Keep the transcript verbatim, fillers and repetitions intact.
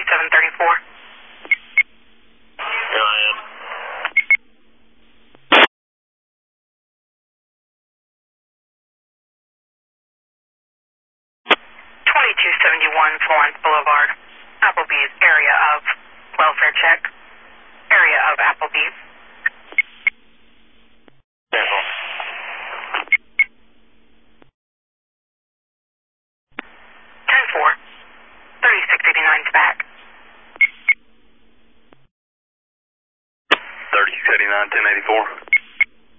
twenty-seven thirty-four. Here I am. twenty-two seventy-one Florence Boulevard. Applebee's area of welfare check. Area of Applebee's. Careful. ten four. thirty-six eighty-nine's back. thirty-six eighty-nine, ten eighty-four.